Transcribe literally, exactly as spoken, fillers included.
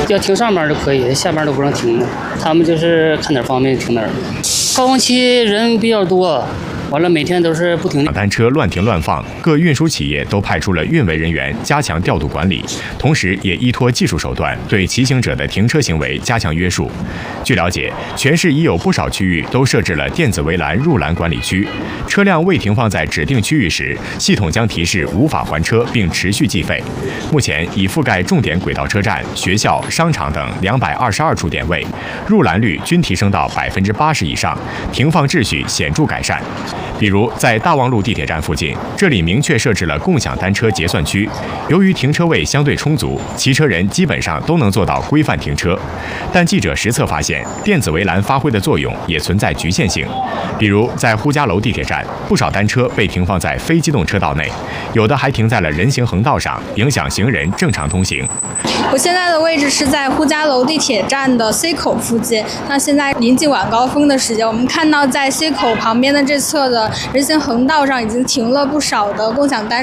要停上班就可以，下班都不让停的。他们就是看哪儿方便停哪儿。高峰期人比较多。完了，每天都是不停的单车乱停乱放，各运输企业都派出了运维人员加强调度管理，同时也依托技术手段对骑行者的停车行为加强约束。据了解，全市已有不少区域都设置了电子围栏入栏管理区，车辆未停放在指定区域时，系统将提示无法还车并持续计费。目前已覆盖重点轨道车站、学校、商场等两百二十二处点位，入栏率均提升到百分之八十以上，停放秩序显著改善。比如在大望路地铁站附近，这里明确设置了共享单车结算区。由于停车位相对充足，骑车人基本上都能做到规范停车。但记者实测发现，电子围栏发挥的作用也存在局限性。比如在呼家楼地铁站，不少单车被停放在非机动车道内，有的还停在了人行横道上，影响行人正常通行。 我现在的位置是在呼家楼地铁站的 C 口附近。那现在临近晚高峰的时间，我们看到在 C 口旁边的这侧的人行横道上已经停了不少的共享单